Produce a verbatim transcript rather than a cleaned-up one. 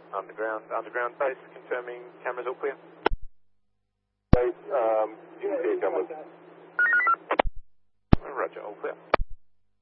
Underground, underground base, confirming cameras all clear. Base, um, G T A cameras.